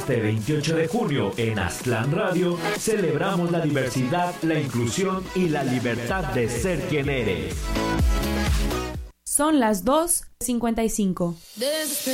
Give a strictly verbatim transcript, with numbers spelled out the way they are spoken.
Este veintiocho de junio en Aztlán Radio celebramos la diversidad, la inclusión y la libertad de ser quien eres. Son las dos cincuenta y cinco.